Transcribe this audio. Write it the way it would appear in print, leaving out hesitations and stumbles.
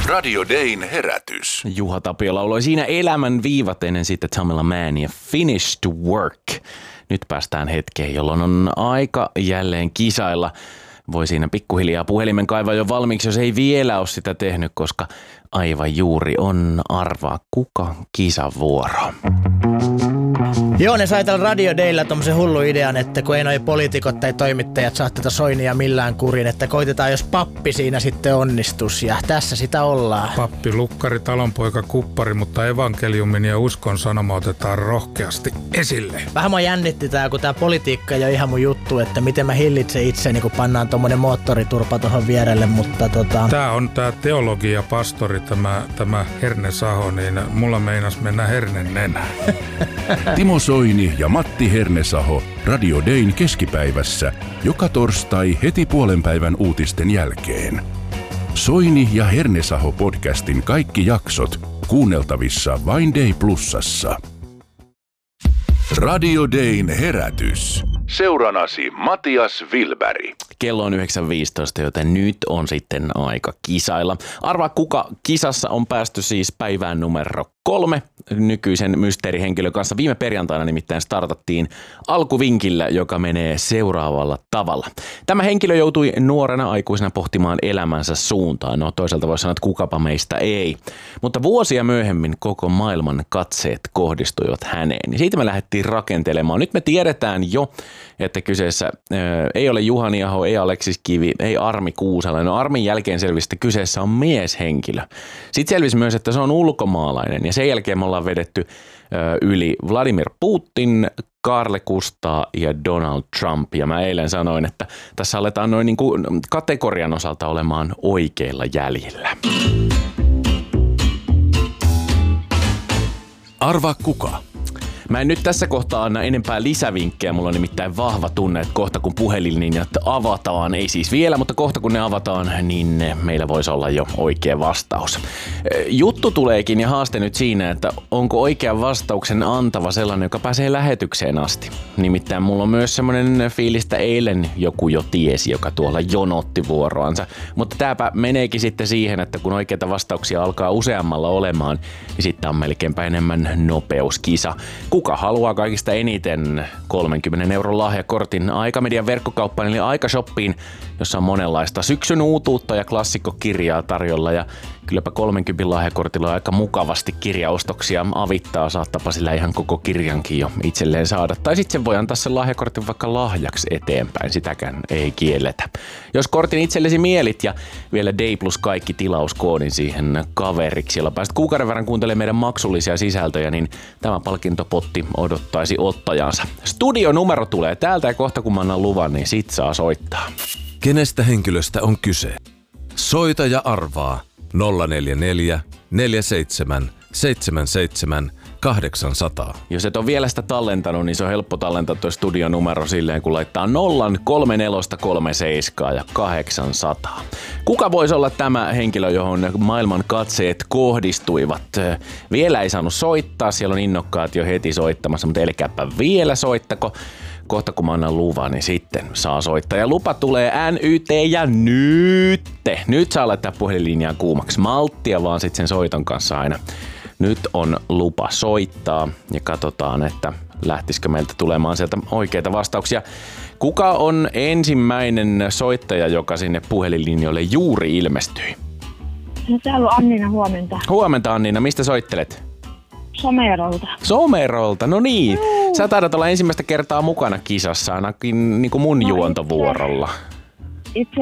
Radio Dayn herätys. Juha Tapio lauloi siinä elämän viivat ennen sitten Tamela Mann ja Finish to Work. Nyt päästään hetkeen, jolloin on aika jälleen kisailla. Voi siinä pikkuhiljaa puhelimen kaivaa jo valmiiksi, jos ei vielä ole sitä tehnyt, koska aivan juuri on arvaa kuka kisavuoro. Joo, ne sai tällä Radio Daylla tommosen hullu idean, että kun ei noi poliitikot tai toimittajat saa tätä Soinia millään kurin, että koitetaan jos pappi siinä sitten onnistus ja tässä sitä ollaan. Pappi, lukkari, talonpoika, kuppari, mutta evankeliumin ja uskon sanoma otetaan rohkeasti esille. Vähän mua jännitti tää, kun tää politiikka ei ole ihan mun juttu, että miten mä hillitsen itseni, kun pannaan tommonen moottoriturpa tohon vierelle, mutta Tää on tää teologia, pastori, tämä Herne Saho, niin mulla meinas mennä hernen nenään. Timo Soini ja Matti Hernesaho Radio Dayn keskipäivässä joka torstai heti puolenpäivän uutisten jälkeen. Soini ja Hernesaho podcastin kaikki jaksot kuunneltavissa vain Day Plusassa. Radio Dayn herätys. Seuranasi Matias Wilberg. Kello on 9.15, joten nyt on sitten aika kisailla. Arvaa kuka kisassa on päästy siis päivään numero 3 nykyisen mysteerihenkilön kanssa. Viime perjantaina nimittäin startattiin alkuvinkillä, joka menee seuraavalla tavalla. Tämä henkilö joutui nuorena aikuisena pohtimaan elämänsä suuntaan. No toisaalta voisi sanoa, että kukapa meistä ei. Mutta vuosia myöhemmin koko maailman katseet kohdistuivat häneen. Ja siitä me lähdettiin rakentelemaan. Nyt me tiedetään jo, että kyseessä ei ole Juhani Aho, ei Aleksis Kivi, ei Armi Kuusalainen. No Armin jälkeen selvisi, että kyseessä on mieshenkilö. Sitten selvisi myös, että se on ulkomaalainen ja sen jälkeen me ollaan vedetty yli Vladimir Putin, Karle Kustaa ja Donald Trump. Ja mä eilen sanoin, että tässä aletaan noin niin kuin kategorian osalta olemaan oikeilla jäljillä. Arvaa kuka? Mä en nyt tässä kohtaa anna enempää lisävinkkejä. Mulla on nimittäin vahva tunne, että kohta kun puhelinlinjat avataan, ei siis vielä, mutta kohta kun ne avataan, niin meillä voisi olla jo oikea vastaus. Juttu tuleekin ja haaste nyt siinä, että onko oikean vastauksen antava sellainen, joka pääsee lähetykseen asti. Nimittäin mulla on myös semmoinen fiilistä eilen joku jo tiesi, joka tuolla jonotti vuoroansa. Mutta tääpä meneekin sitten siihen, että kun oikeita vastauksia alkaa useammalla olemaan, niin sitten on melkeinpä enemmän nopeuskisa. Kuka haluaa kaikista eniten 30 € lahjakortin Aikamedian verkkokauppaan eli Aikashoppiin, jossa on monenlaista syksyn uutuutta ja klassikkokirjaa tarjolla ja kylläpä 30 lahjakortilla on aika mukavasti kirjaostoksia avittaa, saattapa sillä ihan koko kirjankin jo itselleen saada. Tai sitten sen voi antaa sen lahjakortin vaikka lahjaksi eteenpäin, sitäkään ei kielletä. Jos kortin itsellesi mielit ja vielä Day Plus kaikki tilauskoodin siihen kaveriksi, jolla pääset kuukauden verran kuuntelemaan meidän maksullisia sisältöjä, niin tämä palkintopotti odottaisi ottajansa. Studionumero tulee täältä ja kohta kun mä annan luvan, niin sit saa soittaa. Kenestä henkilöstä on kyse? Soita ja arvaa 044 47 77 800. Jos et ole vielä sitä tallentanut, niin se on helppo tallentaa tuo studionumero silleen, kun laittaa 03437 ja 800. Kuka voisi olla tämä henkilö, johon maailman katseet kohdistuivat? Vielä ei saanut soittaa, siellä on innokkaat jo heti soittamassa, mutta älkääpä vielä soittako. Kohta kun mä annan luvan, niin sitten saa soittaa. Ja lupa tulee NYT ja nyt saa laittaa puhelinlinjaa kuumaksi. Malttia vaan sitten sen soiton kanssa aina. Nyt on lupa soittaa ja katsotaan, että lähtisikö meiltä tulemaan sieltä oikeita vastauksia. Kuka on ensimmäinen soittaja, joka sinne puhelinlinjoille juuri ilmestyi? No täällä on Annina, huomenta. Huomenta Annina, mistä soittelet? Somerolta. Somerolta, no niin. Sä taidat olla ensimmäistä kertaa mukana kisassa, ainakin niin kuin mun juontovuorolla. Itse